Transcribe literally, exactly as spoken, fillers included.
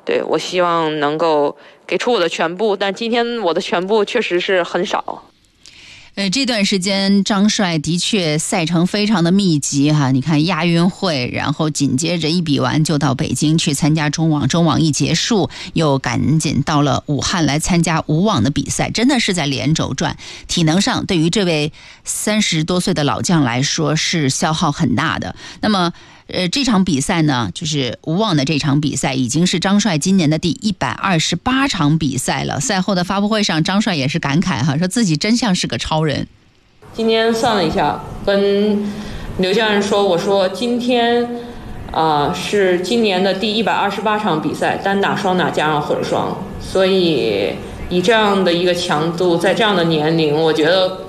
对，我希望能够给出我的全部，但今天我的全部确实是很少。 呃，这段时间张帅的确赛程非常的密集哈，你看亚运会，然后紧接着一比完就到北京去参加中网，中网一结束又赶紧到了武汉来参加武网的比赛，真的是在连轴转。体能上对于这位三十多岁的老将来说是消耗很大的。那么呃，这场比赛呢，就是武网的这场比赛，已经是张帅今年的第一百二十八场比赛了。赛后的发布会上，张帅也是感慨哈，说自己真像是个超人。 今天算了一下，跟刘教练说，我说今天啊、呃、是今年的第一百二十八场比赛，单打、双打加上混双，所以以这样的一个强度，在这样的年龄，我觉得